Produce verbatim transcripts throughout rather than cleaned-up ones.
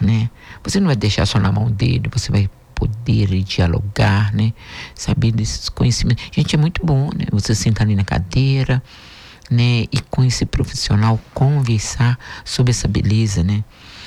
né? Você não vai deixar só na mão dele, você vai poder dialogar, né? Saber desses conhecimentos. Gente, é muito bom, né? Você sentar ali na cadeira, né? E com esse profissional conversar sobre essa beleza, né?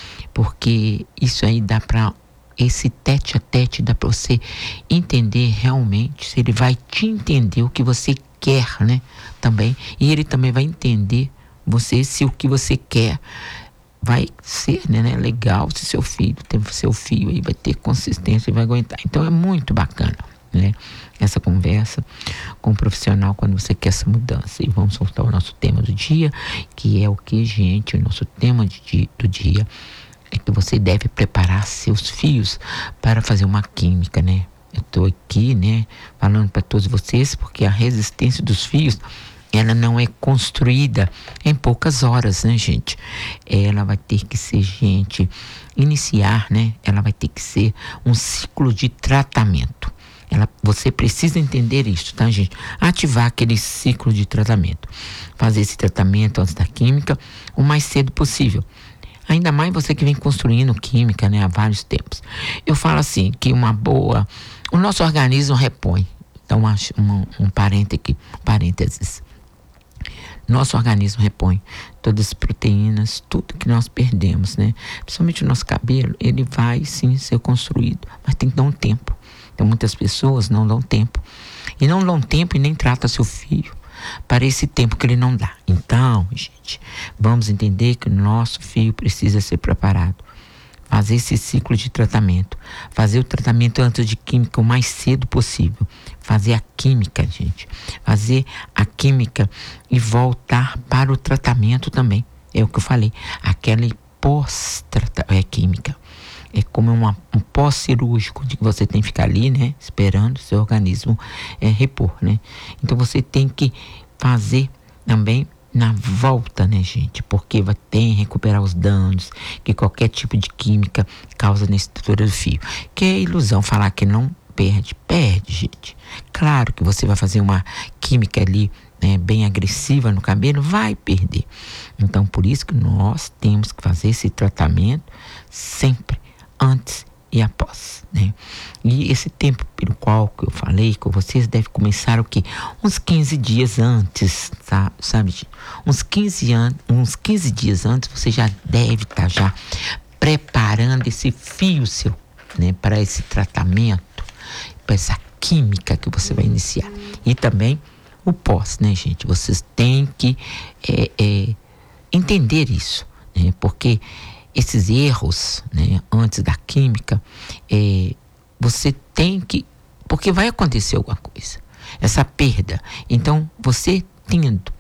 Porque isso aí dá para esse tete a tete, dá para você entender realmente se ele vai te entender o que você quer, né? Também. E ele também vai entender você se o que você quer vai ser, né, né, legal, se seu filho tem seu filho aí vai ter consistência e vai aguentar. Então é muito bacana, né, essa conversa com o profissional quando você quer essa mudança. E vamos soltar o nosso tema do dia, que é o que, gente? O nosso tema de, do dia é que você deve preparar seus fios para fazer uma química, né? Eu tô aqui, né, falando para todos vocês porque a resistência dos fios, ela não é construída em poucas horas, né, gente? Ela vai ter que ser, gente, iniciar, né? Ela vai ter que ser um ciclo de tratamento. Ela, você precisa entender isso, tá, gente? Ativar aquele ciclo de tratamento. Fazer esse tratamento antes da química o mais cedo possível. Ainda mais você que vem construindo química, né, há vários tempos. Eu falo assim, que uma boa... O nosso organismo repõe. Então, um, um parênteses aqui, parênteses. Nosso organismo repõe todas as proteínas, tudo que nós perdemos, né? Principalmente o nosso cabelo, ele vai sim ser construído, mas tem que dar um tempo. Então muitas pessoas não dão tempo. E não dão tempo e nem tratam seu filho para esse tempo que ele não dá. Então, gente, vamos entender que o nosso fio precisa ser preparado. Fazer esse ciclo de tratamento. Fazer o tratamento antes de química o mais cedo possível. Fazer a química, gente. Fazer a química e voltar para o tratamento também. É o que eu falei. Aquela pós-química. É como uma, um pós-cirúrgico, de que você tem que ficar ali, né? Esperando o seu organismo é, repor, né? Então você tem que fazer também na volta, né, gente? Porque vai ter que recuperar os danos que qualquer tipo de química causa na estrutura do fio. Que é ilusão falar que não perde. Perde, gente. Claro que você vai fazer uma química ali, né, bem agressiva no cabelo, vai perder. Então, por isso que nós temos que fazer esse tratamento sempre, antes e após, né? E esse tempo pelo qual que eu falei com vocês deve começar o quê? Uns quinze dias antes, tá? Sabe? Uns quinze, an- uns quinze dias antes você já deve estar tá já preparando esse fio seu, né? Para esse tratamento, para essa química que você vai iniciar. E também o pós, né, gente? Vocês têm que é, é, entender isso, né? Porque esses erros, né, antes da química, é, você tem que... Porque vai acontecer alguma coisa. Essa perda. Então, você tendo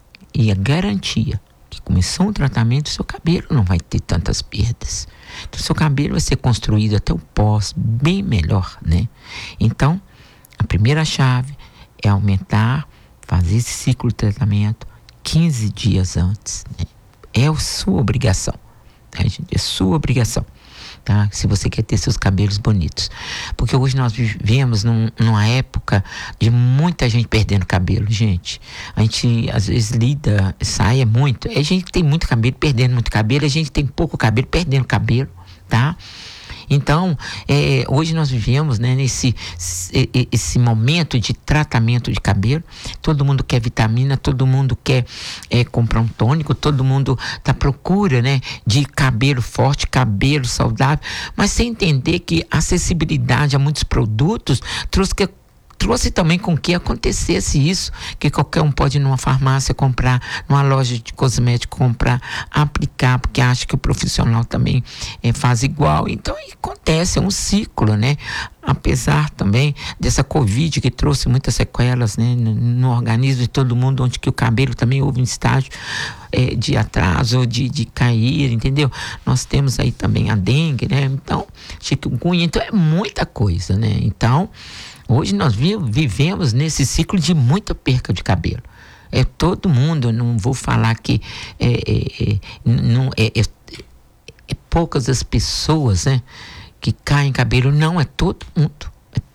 e a garantia que começou um tratamento, seu cabelo não vai ter tantas perdas. Então, seu cabelo vai ser construído até o pós bem melhor, né? Então, a primeira chave é aumentar, fazer esse ciclo de tratamento quinze dias antes, né? É a sua obrigação. Tá, gente? É sua obrigação, tá? Se você quer ter seus cabelos bonitos. Porque hoje nós vivemos num, numa época de muita gente perdendo cabelo, gente. A gente às vezes lida, sai muito. A gente tem muito cabelo, perdendo muito cabelo. A gente tem pouco cabelo, perdendo cabelo, tá? Então, é, hoje nós vivemos, né, nesse esse, esse momento de tratamento de cabelo. Todo mundo quer vitamina, todo mundo quer é, comprar um tônico, todo mundo está à procura, né, de cabelo forte, cabelo saudável, mas sem entender que a acessibilidade a muitos produtos trouxe que trouxe também com que acontecesse isso, que qualquer um pode ir numa farmácia comprar, numa loja de cosmético comprar, aplicar, porque acha que o profissional também é, faz igual. Então acontece, é um ciclo, né? Apesar também dessa Covid que trouxe muitas sequelas, né, no, no organismo de todo mundo, onde que o cabelo também houve um estágio é, de atraso, de, de cair, entendeu? Nós temos aí também a dengue, né? Então, chikungunya, então é muita coisa, né? Então, hoje nós vivemos nesse ciclo de muita perca de cabelo. É todo mundo, não vou falar que é, é, é, não, é, é, é poucas as pessoas, né, que caem cabelo. Não, é todo mundo. É todo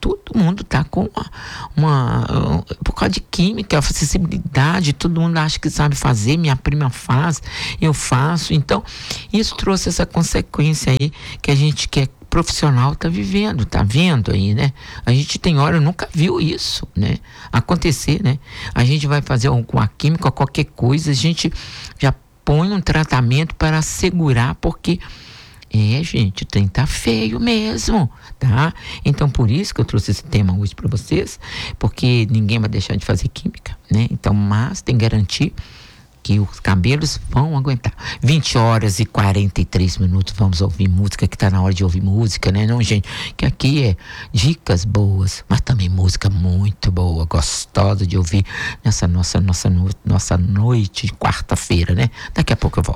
todo mundo tá com uma, uma por causa de química, acessibilidade, todo mundo acha que sabe fazer, minha prima faz, eu faço. Então, isso trouxe essa consequência aí que a gente quer profissional tá vivendo, tá vendo aí, né? A gente tem hora, nunca viu isso, né? Acontecer, né? A gente vai fazer alguma química, qualquer coisa, a gente já põe um tratamento para segurar, porque é, gente, tem que tá feio mesmo, tá? Então, por isso que eu trouxe esse tema hoje para vocês, porque ninguém vai deixar de fazer química, né? Então, mas tem que garantir que os cabelos vão aguentar. vinte horas e quarenta e três minutos, vamos ouvir música, que tá na hora de ouvir música, né? Não, gente, que aqui é dicas boas, mas também música muito boa, gostosa de ouvir nessa nossa, nossa, nossa noite de quarta-feira, né? Daqui a pouco eu volto.